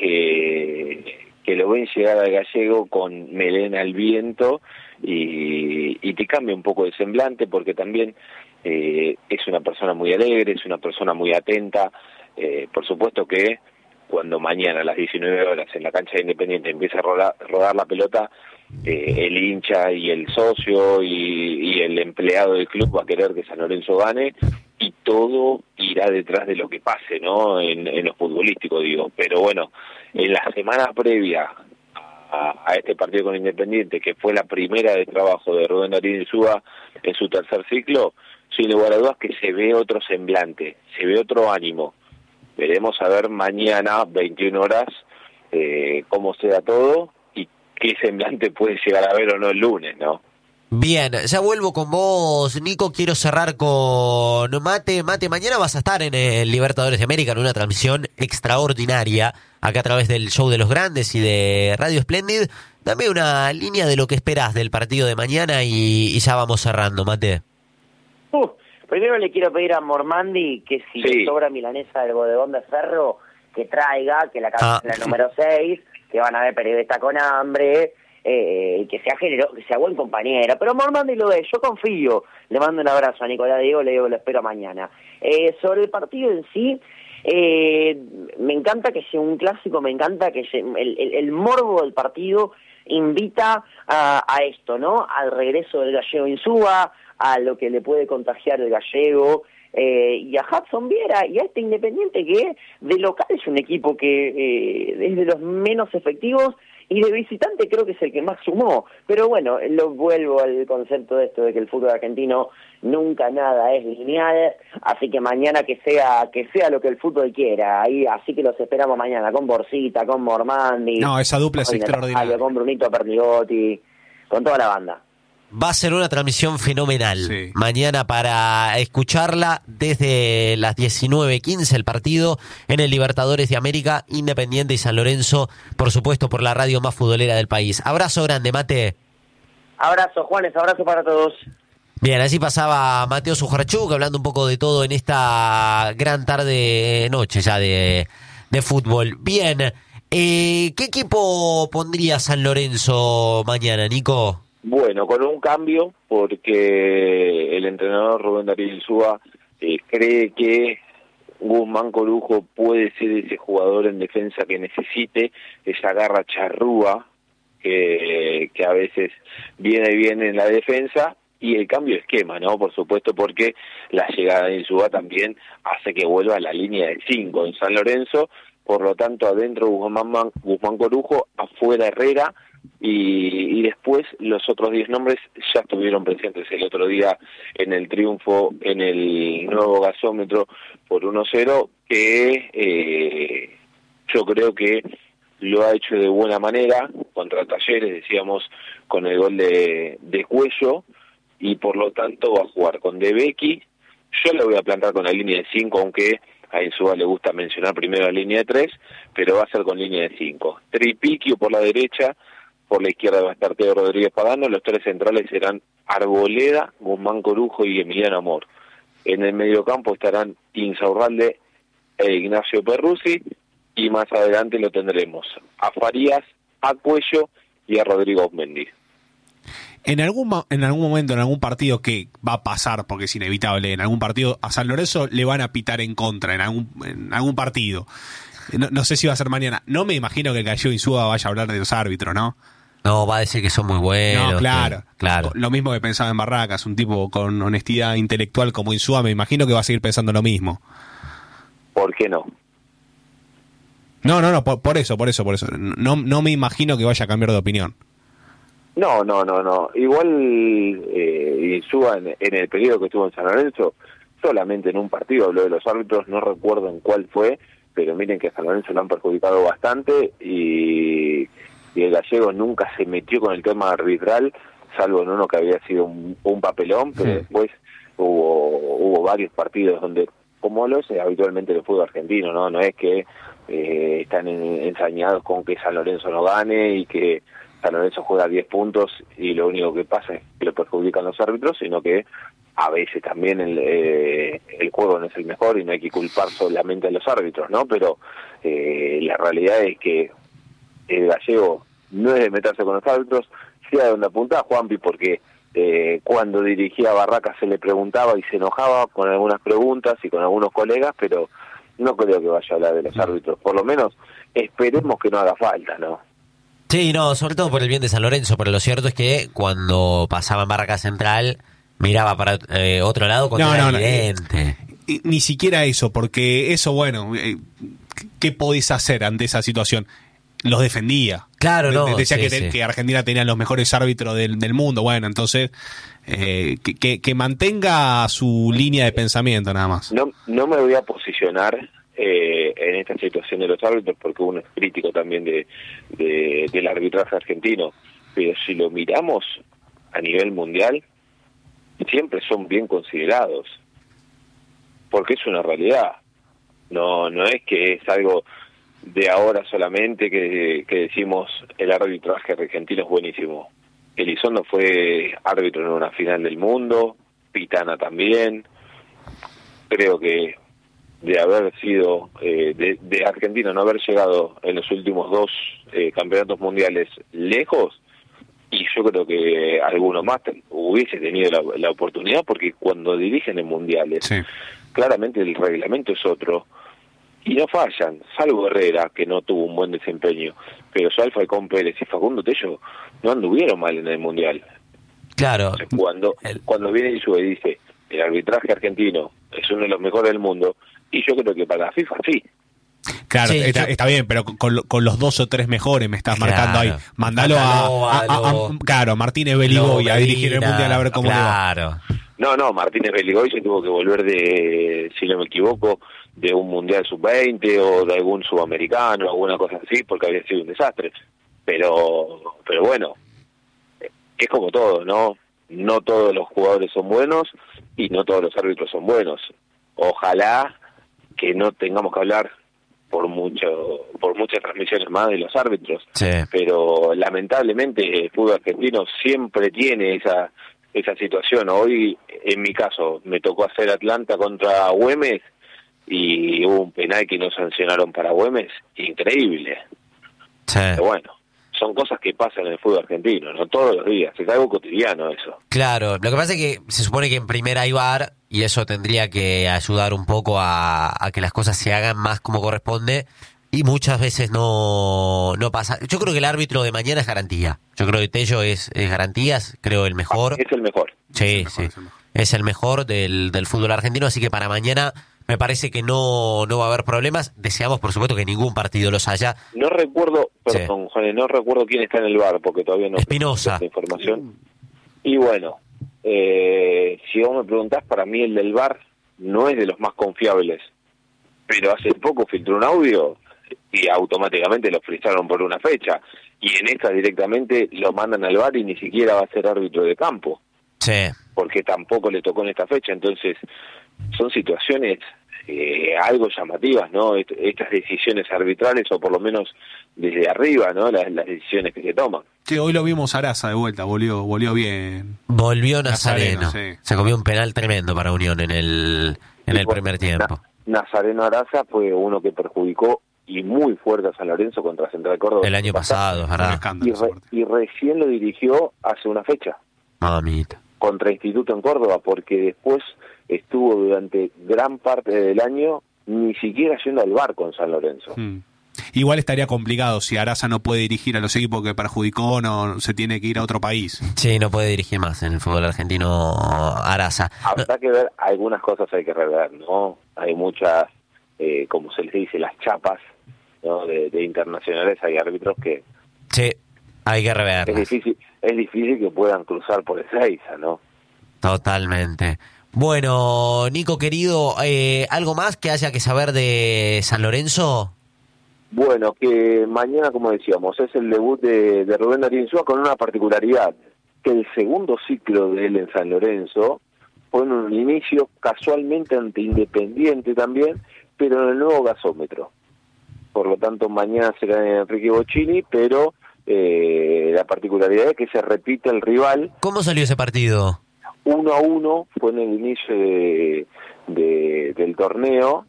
S5: que, que lo ven llegar al gallego con melena al viento y, y te cambia un poco de semblante, porque también eh, es una persona muy alegre, es una persona muy atenta. Eh, por supuesto que cuando mañana a las diecinueve horas en la cancha de Independiente empieza a rodar, rodar la pelota, eh, el hincha y el socio y, y el empleado del club va a querer que San Lorenzo gane, y todo irá detrás de lo que pase, ¿no? En, en lo futbolístico, digo. Pero bueno, en la semana previa a, a este partido con Independiente, que fue la primera de trabajo de Rubén Darío Insúa en su tercer ciclo, sin lugar a dudas que se ve otro semblante, se ve otro ánimo. Veremos a ver mañana, veintiuna horas, eh, cómo se da todo y qué semblante puede llegar a ver o no el lunes, ¿no?
S3: Bien, ya vuelvo con vos, Nico. Quiero cerrar con Mate. Mate, mañana vas a estar en el Libertadores de América en una transmisión extraordinaria, acá a través del Show de los Grandes y de Radio Splendid. Dame una línea de lo que esperás del partido de mañana y, y ya vamos cerrando, Mate.
S1: Uh, Primero le quiero pedir a Mormandi que si
S5: Sí.
S1: le sobra milanesa del bodegón de Ferro, que traiga, que la,
S3: Ah.
S1: la número seis, que van a ver periodista con hambre, eh, que sea genero, que sea buen compañero. Pero Mormandi lo es, yo confío. Le mando un abrazo a Nicolás Diego, le digo lo espero mañana. Eh, sobre el partido en sí, eh, me encanta que sea un clásico, me encanta que se, el, el, el morbo del partido invita a, a esto, ¿no? Al regreso del gallego Insúa, a lo que le puede contagiar el gallego, eh, y a Hudson Viera, y a este Independiente que de local es un equipo que eh, es de los menos efectivos, y de visitante creo que es el que más sumó. Pero bueno, lo vuelvo al concepto de esto de que el fútbol argentino nunca nada es lineal, así que mañana que sea que sea lo que el fútbol quiera. Ahí, así que los esperamos mañana con Borsita, con Mormandi.
S2: No, esa dupla es
S1: con
S2: extraordinaria.
S1: Con Brunito Perligotti, con toda la banda.
S3: Va a ser una transmisión fenomenal.
S2: Sí.
S3: Mañana para escucharla desde las diecinueve quince el partido en el Libertadores de América, Independiente y San Lorenzo, por supuesto por la radio más futbolera del país. Abrazo grande, Mate.
S1: Abrazo, Juanes, abrazo para todos.
S3: Bien, así pasaba Mateo Sujarchuk hablando un poco de todo en esta gran tarde, noche ya de, de fútbol. Bien, eh, ¿qué equipo pondría San Lorenzo mañana, Nico?
S5: Bueno, con un cambio, porque el entrenador Rubén Darío Insúa eh, cree que Guzmán Corujo puede ser ese jugador en defensa que necesite, esa garra charrúa que, que a veces viene bien en la defensa, y el cambio de esquema, ¿no? Por supuesto, porque la llegada de Insúa también hace que vuelva a la línea de cinco en San Lorenzo, por lo tanto adentro Guzmán, Guzmán Corujo, afuera Herrera, Y, y después los otros diez nombres ya estuvieron presentes el otro día en el triunfo en el nuevo gasómetro por uno cero, que eh, yo creo que lo ha hecho de buena manera contra Talleres, decíamos, con el gol de, de Cuello, y por lo tanto va a jugar con De Becchi. Yo le voy a plantar con la línea de cinco, aunque a Insúa le gusta mencionar primero la línea de tres, pero va a ser con línea de cinco. Tripiquio por la derecha, por la izquierda va a estar Teo Rodríguez Pagano, los tres centrales serán Arboleda, Guzmán Corujo y Emiliano Amor. En el mediocampo estarán Insaurralde e Ignacio Perruzzi, y más adelante lo tendremos a Farías, a Cuello y a Rodrigo Osmendi.
S2: En algún, ma- en algún momento, en algún partido que va a pasar, porque es inevitable, en algún partido a San Lorenzo le van a pitar en contra, en algún, en algún partido. No, no sé si va a ser mañana. No me imagino que el Gallego Insúa vaya a hablar de los árbitros, ¿no?
S3: No, va a decir que son muy buenos.
S2: No, claro.
S3: que- claro.
S2: Lo mismo que pensaba en Barracas, un tipo con honestidad intelectual como Insúa, me imagino que va a seguir pensando lo mismo.
S5: ¿Por qué no?
S2: No, no, no, por, por eso, por eso, por eso. No, no me imagino que vaya a cambiar de opinión.
S5: No, no, no, no. Igual eh, Insúa en, en el periodo que estuvo en San Lorenzo, solamente en un partido habló de los árbitros, no recuerdo en cuál fue, pero miren que a San Lorenzo lo han perjudicado bastante, y, y el gallego nunca se metió con el tema arbitral, salvo en uno que había sido un, un papelón, pero
S2: Sí.
S5: después hubo hubo varios partidos donde, como lo es habitualmente el fútbol argentino, no no es que eh, están en, ensañados con que San Lorenzo no gane y que San Lorenzo juega diez puntos y lo único que pasa es que lo perjudican los árbitros, sino que a veces también el, eh, el juego no es el mejor y no hay que culpar solamente a los árbitros, ¿no? Pero eh, la realidad es que el gallego no es de meterse con los árbitros, sea donde apunta Juanpi, porque eh, cuando dirigía a Barracas se le preguntaba y se enojaba con algunas preguntas y con algunos colegas, pero no creo que vaya a hablar de los árbitros, por lo menos esperemos que no haga falta, ¿no?
S3: Sí, no, sobre todo por el bien de San Lorenzo, pero lo cierto es que cuando pasaba en Barraca Central miraba para eh, otro lado cuando
S2: No,
S3: era
S2: no, no,
S3: evidente.
S2: Y ni siquiera eso, porque eso, bueno, eh, ¿qué podés hacer ante esa situación? Los defendía.
S3: Claro, no,
S2: De- Decía
S3: sí,
S2: que,
S3: sí.
S2: que Argentina tenía los mejores árbitros del, del mundo. Bueno, entonces, eh, que, que, que mantenga su línea de pensamiento nada más.
S5: No, no me voy a posicionar eh, en esta situación de los árbitros porque uno es crítico también de, de del arbitraje argentino, pero si lo miramos a nivel mundial, siempre son bien considerados, porque es una realidad. No, no es que es algo de ahora solamente que, que decimos el arbitraje argentino es buenísimo. Elizondo fue árbitro en una final del mundo, Pitana también, creo que de haber sido, eh, de, de Argentina no haber llegado en los últimos dos eh, campeonatos mundiales lejos, y yo creo que alguno más te, hubiese tenido la, la oportunidad, porque cuando dirigen en mundiales,
S2: Sí.
S5: claramente el reglamento es otro, y no fallan, salvo Herrera, que no tuvo un buen desempeño, pero Sal Falcón Pérez y Facundo Tello no anduvieron mal en el mundial.
S3: Claro.
S5: Cuando,
S3: El-
S5: cuando viene Insúa y dice, el arbitraje argentino es uno de los mejores del mundo, y yo creo que para la FIFA sí.
S2: Claro,
S3: Sí,
S2: está,
S3: yo-
S2: está bien, pero con, lo- con los dos o tres mejores me estás
S3: Claro.
S2: marcando ahí. Mandalo a, a, a- a-
S3: Mándalo.
S2: claro, a Martínez Beligoy a dirigir el
S3: Medina,
S2: mundial a ver cómo le va.
S3: Claro.
S5: No, no, Martínez Beligoy se tuvo que volver de, si no me equivoco, de un Mundial sub veinte o de algún sudamericano, alguna cosa así, porque había sido un desastre. Pero, pero bueno, es como todo, ¿no? No todos los jugadores son buenos y no todos los árbitros son buenos. Ojalá que no tengamos que hablar por mucho, por muchas transmisiones más de los árbitros,
S3: Sí.
S5: pero lamentablemente el fútbol argentino siempre tiene esa esa situación. Hoy, en mi caso, me tocó hacer Atlanta contra Güemes y hubo un penal que no sancionaron para Güemes, increíble.
S3: Sí.
S5: Pero bueno, son cosas que pasan en el fútbol argentino, no todos los días, es algo cotidiano eso.
S3: Claro, lo que pasa es que se supone que en primera hay V A R y eso tendría que ayudar un poco a, a que las cosas se hagan más como corresponde y muchas veces no, no pasa. Yo creo que el árbitro de mañana es garantía. Yo creo que Tello es, es garantías, creo el mejor.
S5: Es el mejor.
S3: Sí,
S2: mejor,
S3: sí.
S2: es el mejor.
S3: Es el mejor del, del fútbol argentino, así que para mañana me parece que no, no va a haber problemas. Deseamos, por supuesto, que ningún partido los haya.
S5: No recuerdo,
S3: Sí.
S5: perdón, Juan, no recuerdo quién está en el bar, porque todavía no
S3: Espinosa.
S5: esta información. Y bueno, eh, si vos me preguntás, para mí el del bar no es de los más confiables, pero hace poco filtró un audio y automáticamente lo frisaron por una fecha, y en esta directamente lo mandan al bar y ni siquiera va a ser árbitro de campo,
S3: Sí.
S5: porque tampoco le tocó en esta fecha. Entonces son situaciones eh, algo llamativas, ¿no? Est- estas decisiones arbitrales, o por lo menos desde arriba, ¿no? Las, las decisiones que se toman.
S2: Sí, hoy lo vimos a Araza de vuelta, volvió, volvió bien.
S3: Volvió Nazareno.
S2: Nazareno, sí.
S3: Se comió un penal tremendo para Unión en el, en
S5: Y
S3: el
S5: por-
S3: primer tiempo.
S5: Na- Nazareno Araza fue uno que perjudicó y muy fuerte a San Lorenzo contra Central Córdoba.
S3: El año pasado, es
S2: Fue un
S3: verdad.
S2: escándalo
S5: Y,
S2: esa
S5: re-
S2: parte.
S5: y recién lo dirigió hace una fecha
S3: Mamita.
S5: contra Instituto en Córdoba, porque después estuvo durante gran parte del año ni siquiera yendo al bar con San Lorenzo.
S2: Mm. Igual estaría complicado si Araza no puede dirigir a los equipos que perjudicó, no se tiene que ir a otro país.
S3: Sí, no puede dirigir más en el fútbol argentino Araza.
S5: Habrá que ver, algunas cosas hay que rever, ¿no? Hay muchas, eh, como se les dice, las chapas, ¿no? de, de internacionales, hay árbitros que
S3: Sí, hay que
S5: es
S3: reverlas.
S5: difícil, es difícil que puedan cruzar por Ezeiza, ¿no?
S3: Totalmente. Bueno, Nico querido, eh, ¿algo más que haya que saber de San Lorenzo?
S5: Bueno, que mañana, como decíamos, es el debut de, de Rubén Darío Insúa, con una particularidad, que el segundo ciclo de él en San Lorenzo fue en un inicio casualmente ante Independiente también, pero en el nuevo gasómetro. Por lo tanto, mañana será en Enrique Bocchini, pero eh, la particularidad es que se repite el rival.
S3: ¿Cómo salió ese partido?
S5: Uno a uno fue en el inicio de, de- del torneo,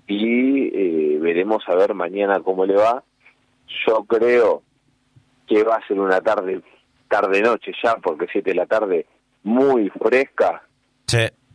S5: y eh, veremos a ver mañana cómo le va. Yo creo que va a ser una tarde, tarde-noche ya, porque siete de la tarde, muy fresca.
S3: Sí.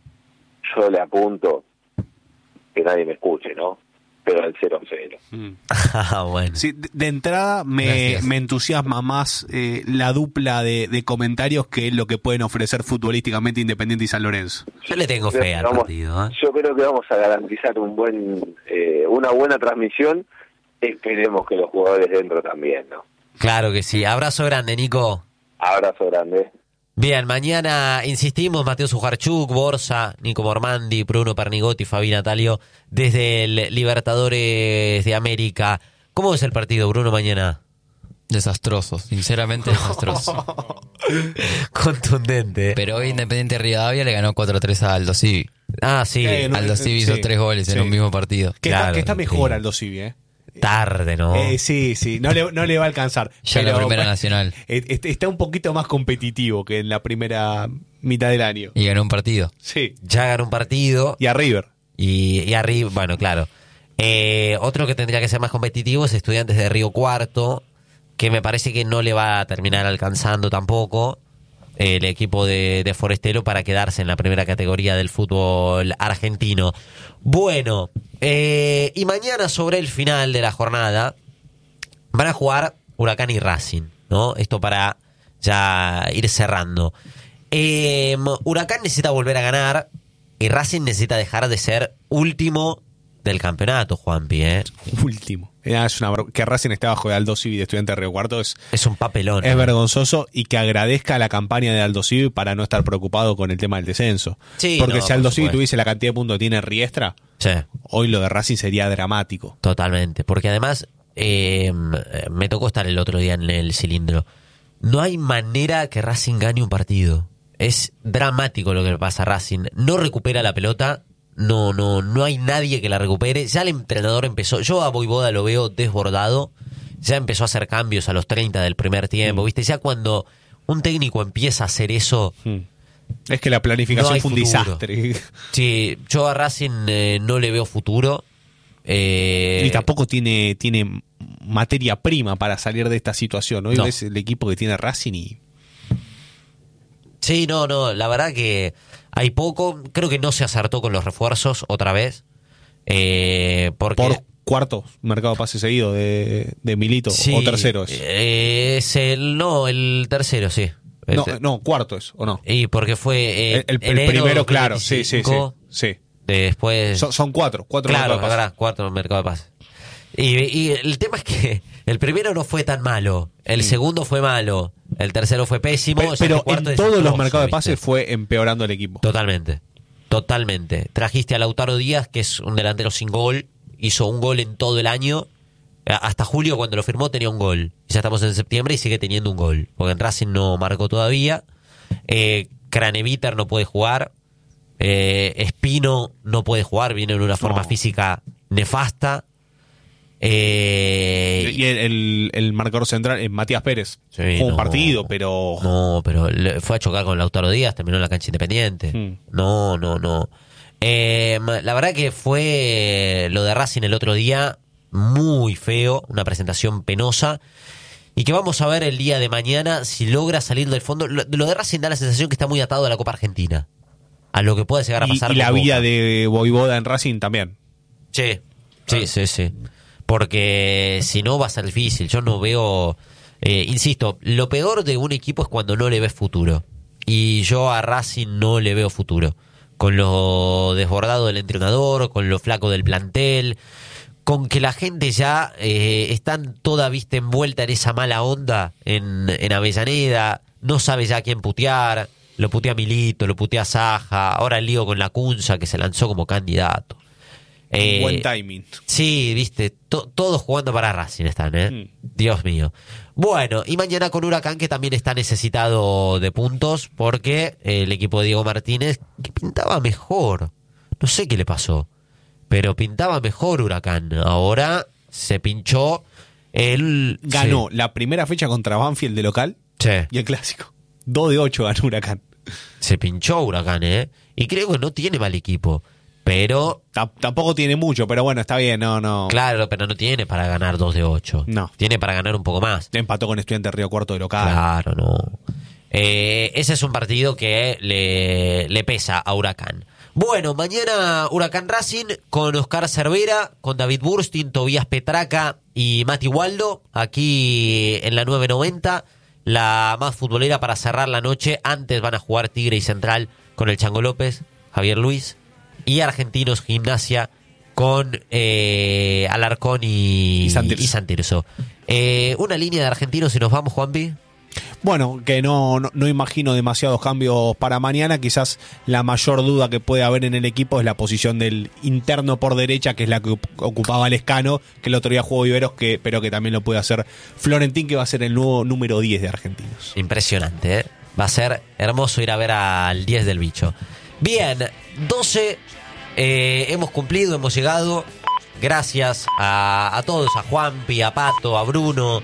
S5: Yo le apunto, que nadie me escuche, ¿no? Pero al cero cero.
S2: Mm.
S3: Ah, bueno.
S2: Sí, de, de entrada me,
S6: Gracias.
S2: me entusiasma más eh, la dupla de, de comentarios que lo que pueden ofrecer futbolísticamente Independiente y San Lorenzo.
S3: Yo le tengo fe al
S5: Vamos-
S3: partido. ¿eh?
S5: Yo creo que vamos a garantizar un buen, eh, una buena transmisión. Esperemos que los jugadores dentro también, ¿no?
S3: Claro que sí. Abrazo grande, Nico.
S5: Abrazo grande.
S3: Bien, mañana insistimos, Mateo Sujarchuk, Borsa, Nico Mormandi, Bruno Pernigotti, Fabi Natalio, desde el Libertadores de América. ¿Cómo es el partido, Bruno, mañana?
S6: Desastroso, sinceramente desastroso.
S3: Contundente.
S6: Pero hoy Independiente Rivadavia le ganó cuatro a tres a Aldo Civi.
S3: Ah, sí,
S2: Eh, no,
S6: Aldo Civi hizo
S2: sí,
S6: tres goles
S2: sí.
S6: en un mismo partido.
S2: Que,
S3: Claro,
S2: está, que está mejor
S3: sí.
S2: Aldo Civi, ¿eh?
S3: tarde, ¿no?
S2: Eh, sí, sí, no le, no le va a alcanzar.
S6: Ya en la
S2: pero-
S6: Primera Nacional.
S2: Eh, este- Está un poquito más competitivo que en la primera mitad del año.
S6: Y ganó un partido.
S2: Sí.
S3: Ya ganó un partido.
S2: Y a River.
S3: Y, y arriba, bueno, claro. Eh, otro que tendría que ser más competitivo es Estudiantes de Río Cuarto, que me parece que no le va a terminar alcanzando tampoco el equipo de, de Forestero para quedarse en la primera categoría del fútbol argentino. Bueno, eh, y mañana sobre el final de la jornada van a jugar Huracán y Racing, ¿no? Esto para ya ir cerrando. Eh, Huracán necesita volver a ganar y Racing necesita dejar de ser último del campeonato, Juanpi, ¿eh?
S2: Último. Es una, que Racing esté bajo de Aldo Civi de Estudiantes de Río Cuarto es,
S3: es un papelón.
S2: Es
S3: ¿no?
S2: vergonzoso, y que agradezca la campaña de Aldo Civi para no estar preocupado con el tema del descenso.
S3: Sí,
S2: Porque
S3: no,
S2: si Aldo
S3: por
S2: Civi
S3: supuesto.
S2: tuviese la cantidad de puntos que tiene Riestra,
S3: Sí.
S2: hoy lo de Racing sería dramático.
S3: Totalmente, porque además eh, me tocó estar el otro día en el cilindro. No hay manera que Racing gane un partido. Es dramático lo que le pasa a Racing. No recupera la pelota, no, no, no hay nadie que la recupere. Ya el entrenador empezó, yo a Voivoda lo veo desbordado, ya empezó a hacer cambios a los treinta del primer tiempo,
S2: Mm.
S3: ¿viste? Ya cuando un técnico empieza a hacer eso,
S2: Hmm. Es que la planificación
S3: No hay
S2: fue un
S3: futuro.
S2: desastre.
S3: sí, yo a Racing eh, no le veo futuro. Eh,
S2: Y tampoco tiene, tiene materia prima para salir de esta situación. Hoy
S3: No.
S2: ves el equipo que tiene Racing y
S3: Sí, no, no, la verdad que hay poco. Creo que no se acertó con los refuerzos otra vez. Eh, porque
S2: por cuarto mercado de pase seguido de, de Milito,
S3: Sí,
S2: o tercero es.
S3: eh, es el, no, el tercero, sí.
S2: No,
S3: El-
S2: no, cuarto es, ¿o no?
S3: Y porque fue eh,
S2: El, el- el
S3: enero
S2: primero, claro, sí, sí, sí,
S3: veinticinco,
S2: sí.
S3: Después,
S2: Son, son cuatro, cuatro
S3: claro,
S2: mercados de pase.
S3: verdad, cuarto mercado de pase. Y, y el tema es que el primero no fue tan malo, el
S2: Mm.
S3: segundo fue malo, el tercero fue pésimo,
S2: Pe-
S3: o sea,
S2: Pero
S3: el cuarto
S2: en
S3: es
S2: todos los
S3: desastroso,
S2: mercados de
S3: ¿viste?
S2: pase fue empeorando el equipo.
S3: Totalmente, totalmente. Trajiste a Lautaro Díaz, que es un delantero sin gol, hizo un gol en todo el año. Hasta julio, cuando lo firmó, tenía un gol. Y ya estamos en septiembre y sigue teniendo un gol. Porque en Racing no marcó todavía. Eh, Craneviter no puede jugar. Eh, Espino no puede jugar, viene en una forma
S2: No.
S3: física nefasta. Eh,
S2: Y el, el, el marcador central es Matías Pérez.
S3: Sí,
S2: Jugó un
S3: no.
S2: partido, pero
S3: No, pero le- fue a chocar con Lautaro Díaz, terminó en la cancha Independiente.
S2: Hmm.
S3: No, no, no. Eh, la verdad que fue lo de Racing el otro día muy feo, una presentación penosa. Y que vamos a ver el día de mañana si logra salir del fondo. Lo, lo de Racing da la sensación que está muy atado a la Copa Argentina. A lo que puede llegar a
S2: y,
S3: pasar
S2: y
S3: con
S2: la vida
S3: Boca.
S2: de Voivoda en Racing también.
S3: Sí, sí, sí, sí. Porque si no va a ser difícil. Yo no veo... eh, insisto, lo peor de un equipo es cuando no le ves futuro. Y yo a Racing no le veo futuro. Con lo desbordado del entrenador, con lo flaco del plantel, con que la gente ya eh, están toda vista envuelta en esa mala onda en, en Avellaneda, no sabe ya a quién putear, lo putea Milito, lo putea Saja, ahora el lío con la Cunza que se lanzó como candidato. Eh,
S2: Buen timing.
S3: Sí, viste, to- todos jugando para Racing están, ¿eh?
S2: Mm.
S3: Dios mío. Bueno, y mañana con Huracán, que también está necesitado de puntos, porque el equipo de Diego Martínez, que pintaba mejor, no sé qué le pasó, pero pintaba mejor Huracán. Ahora se pinchó el...
S2: Ganó
S3: Sí,
S2: la primera fecha contra Banfield de local
S3: sí,
S2: y el clásico. dos de ocho ganó Huracán.
S3: se pinchó Huracán, ¿eh? Y creo que no tiene mal equipo, pero...
S2: T- Tampoco tiene mucho, pero bueno, está bien, no, no.
S3: Claro, pero no tiene para ganar dos de ocho.
S2: No.
S3: Tiene para ganar un poco más.
S2: Empató con Estudiantes Río Cuarto de local.
S3: Claro, no. Eh, ese es un partido que le, le pesa a Huracán. Bueno, mañana Huracán Racing con Oscar Cervera, con David Burstin, Tobías Petraca y Mati Waldo, aquí en la nueve noventa, la más futbolera para cerrar la noche. Antes van a jugar Tigre y Central con el Chango López, Javier Luis, y Argentinos Gimnasia con eh, Alarcón y,
S2: Y Santirso.
S3: y Santirso. Eh, una línea de Argentinos y nos vamos, Juanpi.
S2: Bueno, que no, no, no imagino demasiados cambios para mañana. Quizás la mayor duda que puede haber en el equipo es la posición del interno por derecha, que es la que op- ocupaba Lescano, que el otro día jugó Viveros, que, pero que también lo puede hacer Florentín, que va a ser el nuevo número diez de Argentinos.
S3: Impresionante, ¿eh? Va a ser hermoso ir a ver al diez del bicho. Bien, doce, eh, hemos cumplido, hemos llegado. Gracias a, a todos, a Juanpi, a Pato, a Bruno,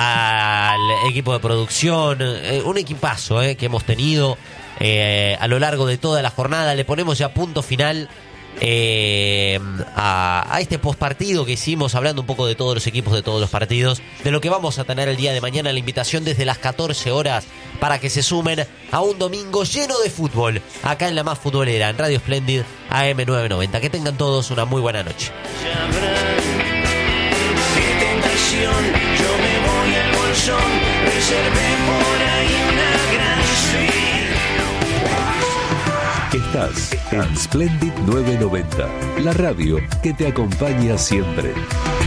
S3: al equipo de producción. Eh, un equipazo eh, que hemos tenido eh, a lo largo de toda la jornada. Le ponemos ya punto final eh, a, a este postpartido que hicimos, hablando un poco de todos los equipos, de todos los partidos, de lo que vamos a tener el día de mañana. La invitación desde las catorce horas para que se sumen a un domingo lleno de fútbol, acá en la más futbolera, en Radio Splendid A M novecientos noventa. Que tengan todos una muy buena noche.
S7: Yo me voy al bolsón, reservé por ahí una gran suite.
S8: Estás en Splendid novecientos noventa, la radio que te acompaña siempre.